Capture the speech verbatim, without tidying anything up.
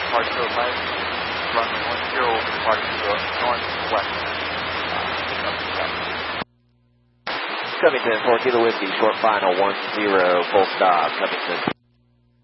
Departure to the left, run one zero, departure to the northwest. Covington, four Kilo Whiskey, short final, one zero, full stop, Covington.